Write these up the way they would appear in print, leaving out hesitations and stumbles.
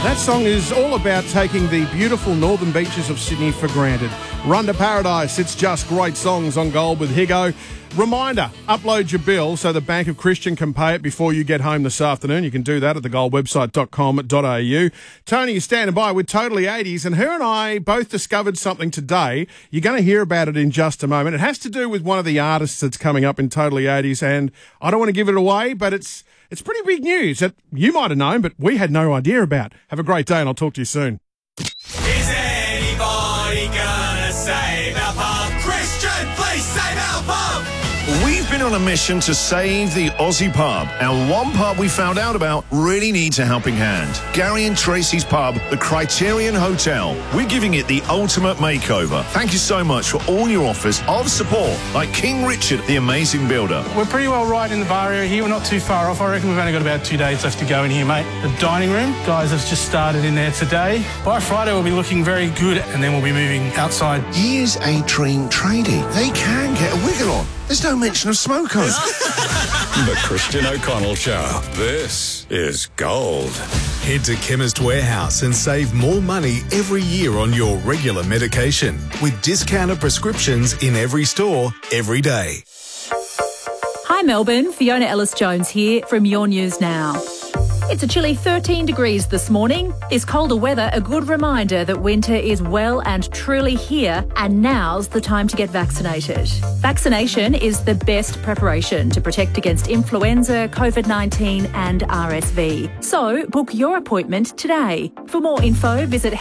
That song is all about taking the beautiful northern beaches of Sydney for granted. Run to Paradise, it's just great songs on Gold with Higo. Reminder, upload your bill so the Bank of Christian can pay it before you get home this afternoon. You can do that at thegoldwebsite.com.au. Tony is standing by with Totally 80s, and her and I both discovered something today. You're going to hear about it in just a moment. It has to do with one of the artists that's coming up in Totally 80s, and I don't want to give it away, but it's pretty big news that you might have known, but we had no idea about. Have a great day, and I'll talk to you soon. Is anybody gonna save our pub? Christian, please save our pub! We've been on a mission to save the Aussie pub, and one pub we found out about really needs a helping hand. Gary and Tracy's pub, the Criterion Hotel. We're giving it the ultimate makeover. Thank you so much for all your offers of support, like King Richard, the amazing builder. We're pretty well right in the bar area here. We're not too far off. I reckon we've only got about 2 days left to go in here, mate. The dining room, guys have just started in there today. By Friday, we'll be looking very good, and then we'll be moving outside. Here's a dream tradie. They can get a wiggle on. There's no mention of smokers. The Christian O'Connell Show. This is gold. Head to Chemist Warehouse and save more money every year on your regular medication with discounted prescriptions in every store, every day. Hi Melbourne, Fiona Ellis-Jones here from Your News Now. It's a chilly 13 degrees this morning. This colder weather, a good reminder that winter is well and truly here, and now's the time to get vaccinated. Vaccination is the best preparation to protect against influenza, COVID-19 and RSV. So book your appointment today. For more info, visit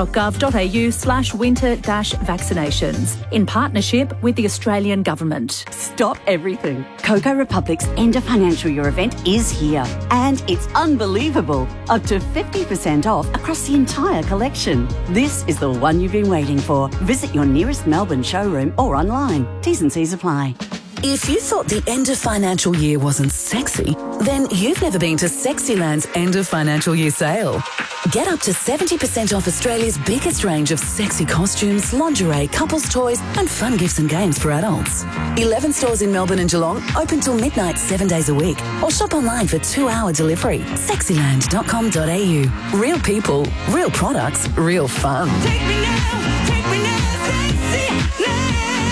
health.gov.au/winter-vaccinations in partnership with the Australian Government. Stop everything. Coco Republic's End of Financial Year event is here, and it's unbelievable. Up to 50% off across the entire collection. This is the one you've been waiting for. Visit your nearest Melbourne showroom or online. T's and C's apply. If you thought the end of financial year wasn't sexy, then you've never been to Sexyland's end of financial year sale. Get up to 70% off Australia's biggest range of sexy costumes, lingerie, couples toys and fun gifts and games for adults. 11 stores in Melbourne and Geelong, open till midnight 7 days a week, or shop online for 2-hour delivery. Sexyland.com.au. Real people, real products, real fun. Take me now, Sexyland.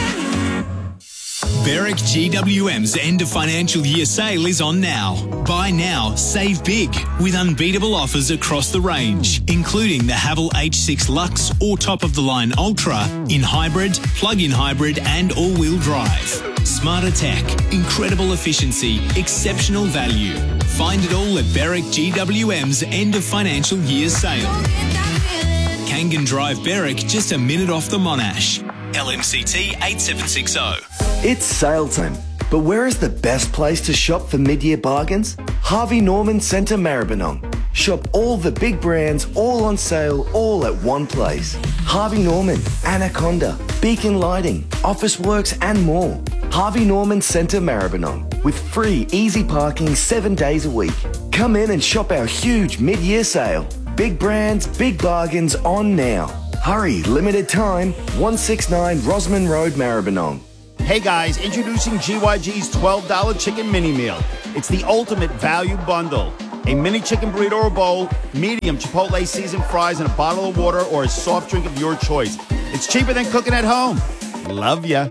Berwick GWM's end of financial year sale is on now. Buy now, save big with unbeatable offers across the range, including the Haval H6 Lux or top-of-the-line Ultra in hybrid, plug-in hybrid and all-wheel drive. Smarter tech, incredible efficiency, exceptional value. Find it all at Berwick GWM's end of financial year sale. Kangan Drive, Berwick, just a minute off the Monash. LMCT 8760. It's sale time, but where is the best place to shop for mid-year bargains? Harvey Norman Centre Maribyrnong. Shop all the big brands, all on sale, all at one place. Harvey Norman, Anaconda, Beacon Lighting, Officeworks and more. Harvey Norman Centre Maribyrnong, with free easy parking 7 days a week. Come in and shop our huge mid-year sale. Big brands, big bargains on now. Hurry, limited time, 169 Rosman Road, Maribyrnong. Hey guys, introducing GYG's $12 chicken mini meal. It's the ultimate value bundle. A mini chicken burrito or bowl, medium Chipotle seasoned fries, and a bottle of water or a soft drink of your choice. It's cheaper than cooking at home. Love ya.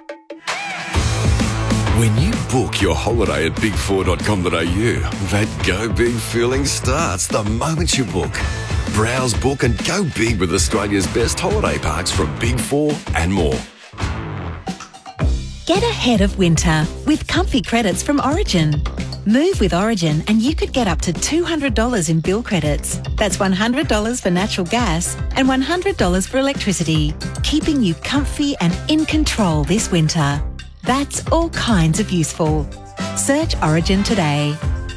When you book your holiday at big4.com.au, that go big feeling starts the moment you book. Browse, book and go big with Australia's best holiday parks from Big 4 and more. Get ahead of winter with comfy credits from Origin. Move with Origin and you could get up to $200 in bill credits. That's $100 for natural gas and $100 for electricity, keeping you comfy and in control this winter. That's all kinds of useful. Search Origin today.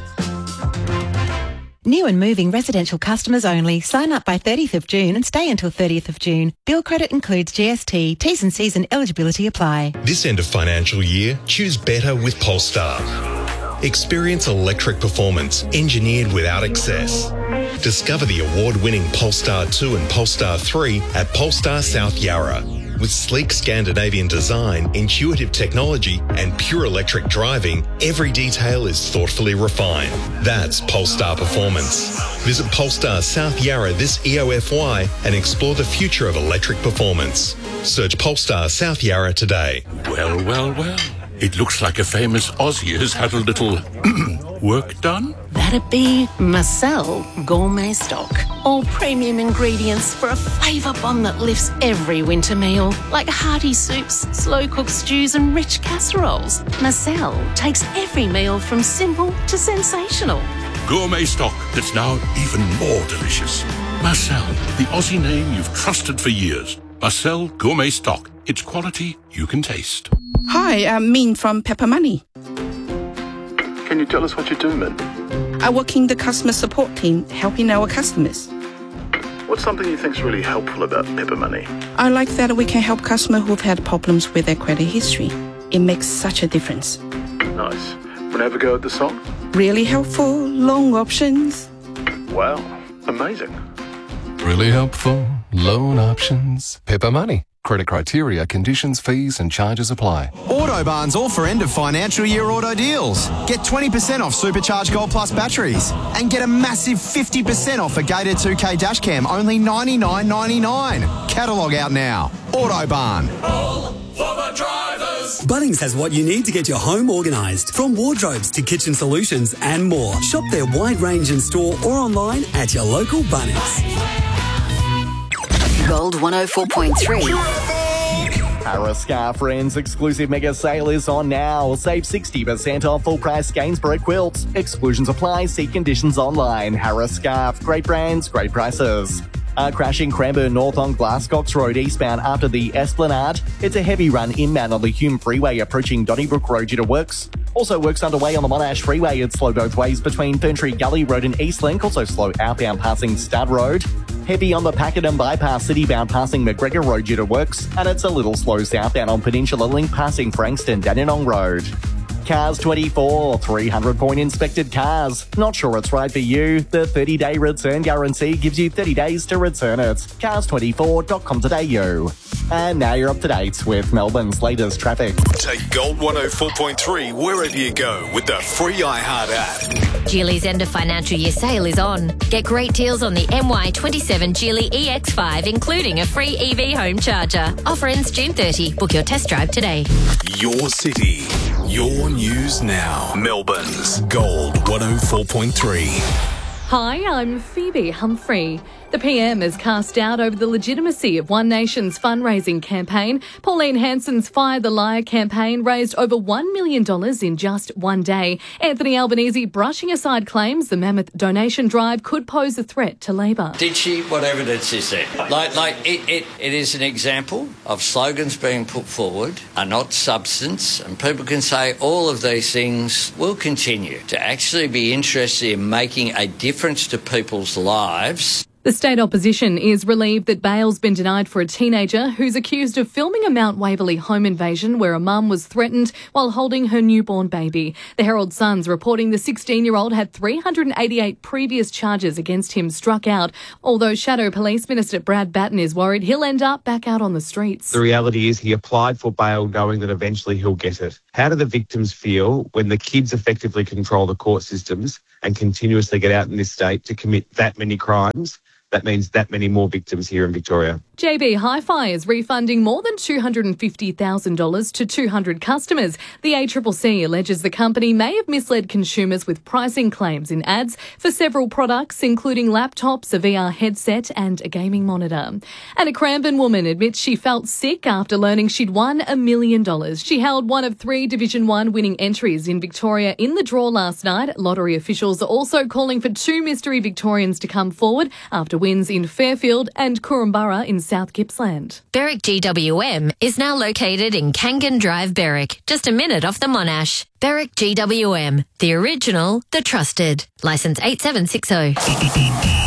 New and moving residential customers only. Sign up by 30th of June and stay until 30th of June. Bill credit includes GST. T's and C's and eligibility apply. This end of financial year, choose better with Polestar. Experience electric performance engineered without excess. Discover the award-winning Polestar 2 and Polestar 3 at Polestar South Yarra. With sleek Scandinavian design, intuitive technology and pure electric driving, every detail is thoughtfully refined. That's Polestar Performance. Visit Polestar South Yarra this EOFY and explore the future of electric performance. Search Polestar South Yarra today. Well, well, well. It looks like a famous Aussie has had a little work done. That'd be Marcel Gourmet Stock. All premium ingredients for a flavour bomb that lifts every winter meal, like hearty soups, slow-cooked stews and rich casseroles. Marcel takes every meal from simple to sensational. Gourmet stock that's now even more delicious. Marcel, the Aussie name you've trusted for years. Marcel Gourmet Stock. It's quality you can taste. Hi, I'm Min from Pepper Money. Can you tell us what you do, Min? I work in the customer support team, helping our customers. What's something you think's really helpful about Pepper Money? I like that we can help customers who've had problems with their credit history. It makes such a difference. Nice. Wanna have a go at the song? Really helpful, long options. Wow, amazing. Really helpful, loan options. Pepper Money. Credit criteria, conditions, fees and charges apply. Autobarn's all for end of financial year auto deals. Get 20% off Supercharged Gold Plus batteries and get a massive 50% off a Gator 2K dashcam, only $99.99. Catalogue out now. Autobarn. All for the drivers. Bunnings has what you need to get your home organised, from wardrobes to kitchen solutions and more. Shop their wide range in store or online at your local Bunnings. Gold 104.3. Harris Scarf Friends exclusive mega sale is on now. Save 60% off full price Gainsborough quilts. Exclusions apply. See conditions online. Harris Scarf. Great brands, great prices. Crashing Cranbourne North on Glasscox Road eastbound after the Esplanade. It's a heavy run inbound on the Hume Freeway approaching Donnybrook Road due to works. Also works underway on the Monash Freeway. It's slow both ways between Ferntree Gully Road and Eastlink. Also slow outbound passing Stud Road. Heavy on the Pakenham Bypass Citybound passing McGregor Road due to works. And it's a little slow southbound on Peninsula Link passing Frankston Dandenong Road. Cars 24, 300-point inspected cars. Not sure it's right for you? The 30-day return guarantee gives you 30 days to return it. Cars24.com.au. And now you're up to date with Melbourne's latest traffic. Take Gold 104.3 wherever you go with the free iHeart app. Geely's end of financial year sale is on. Get great deals on the MY27 Geely EX5, including a free EV home charger. Offer ends June 30. Book your test drive today. Your city, your news now. Melbourne's Gold 104.3. Hi, I'm Phoebe Humphrey. The PM has cast doubt over the legitimacy of One Nation's fundraising campaign. Pauline Hanson's Fire the Liar campaign raised over $1 million in just one day. Anthony Albanese brushing aside claims the mammoth donation drive could pose a threat to Labor. Did she? What evidence is there? It is an example of slogans being put forward are not substance, and people can say all of these things will continue to actually be interested in making a difference to people's lives. The state opposition is relieved that bail's been denied for a teenager who's accused of filming a Mount Waverley home invasion where a mum was threatened while holding her newborn baby. The Herald Sun's reporting the 16-year-old had 388 previous charges against him struck out, although Shadow Police Minister Brad Batten is worried he'll end up back out on the streets. The reality is he applied for bail knowing that eventually he'll get it. How do the victims feel when the kids effectively control the court systems and continuously get out in this state to commit that many crimes? That means that many more victims here in Victoria. JB Hi-Fi is refunding more than $250,000 to 200 customers. The ACCC alleges the company may have misled consumers with pricing claims in ads for several products, including laptops, a VR headset and a gaming monitor. And a Cranbourne woman admits she felt sick after learning she'd won $1 million. She held one of 3 Division 1 winning entries in Victoria in the draw last night. Lottery officials are also calling for 2 mystery Victorians to come forward after wins in Fairfield and Korumburra in South Gippsland. Berwick GWM is now located in Kangan Drive, Berwick, just a minute off the Monash. Berwick GWM, the original, the trusted. Licence 8760.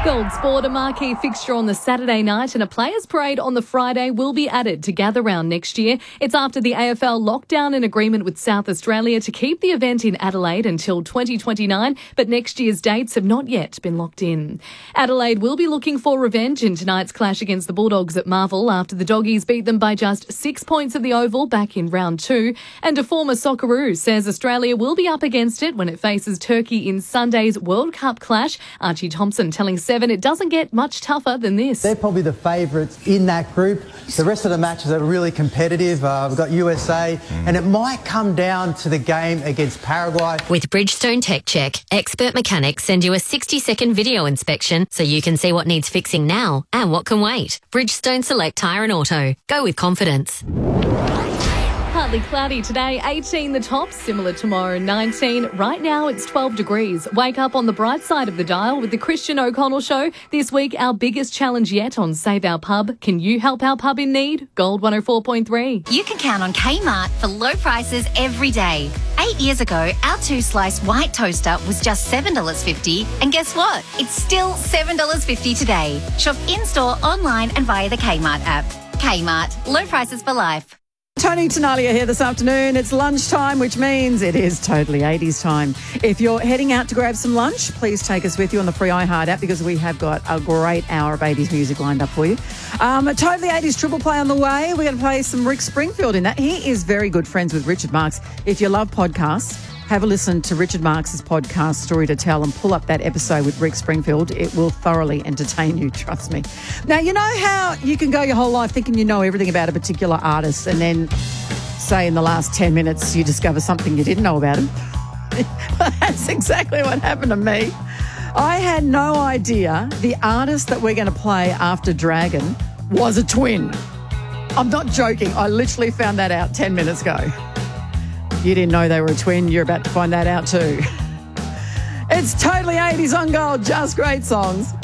Gold Sport, a marquee fixture on the Saturday night and a players' parade on the Friday will be added to Gather Round next year. It's after the AFL locked down an agreement with South Australia to keep the event in Adelaide until 2029, but next year's dates have not yet been locked in. Adelaide will be looking for revenge in tonight's clash against the Bulldogs at Marvel after the Doggies beat them by just 6 points at the Oval back in round 2. And a former Socceroo says Australia will be up against it when it faces Turkey in Sunday's World Cup clash. Archie Thompson telling 7 it doesn't get much tougher than this. They're probably the favourites in that group. The rest of the matches are really competitive. We've got USA, and it might come down to the game against Paraguay. With Bridgestone Tech Check, expert mechanics send you a 60-second video inspection so you can see what needs fixing now and what can wait. Bridgestone Select Tyre and Auto. Go with confidence. Partly cloudy today, 18 the top, similar tomorrow, 19. Right now it's 12 degrees. Wake up on the bright side of the dial with the Christian O'Connell Show. This week, our biggest challenge yet on Save Our Pub. Can you help our pub in need? Gold 104.3. You can count on Kmart for low prices every day. 8 years ago, our 2-slice white toaster was just $7.50. And guess what? It's still $7.50 today. Shop in-store, online and via the Kmart app. Kmart. Low prices for life. Tony Tenalia here this afternoon. It's lunchtime, which means it is totally 80s time. If you're heading out to grab some lunch, please take us with you on the free iHeart app because we have got a great hour of 80s music lined up for you. Totally 80s triple play on the way. We're going to play some Rick Springfield in that. He is very good friends with Richard Marx. If you love podcasts, have a listen to Richard Marx's podcast, Story to Tell, and pull up that episode with Rick Springfield. It will thoroughly entertain you, trust me. Now, you know how you can go your whole life thinking you know everything about a particular artist and then, say, in the last 10 minutes, you discover something you didn't know about him? Well, that's exactly what happened to me. I had no idea the artist that we're going to play after Dragon was a twin. I'm not joking. I literally found that out 10 minutes ago. You didn't know they were a twin. You're about to find that out too. It's totally 80s on Gold, just great songs.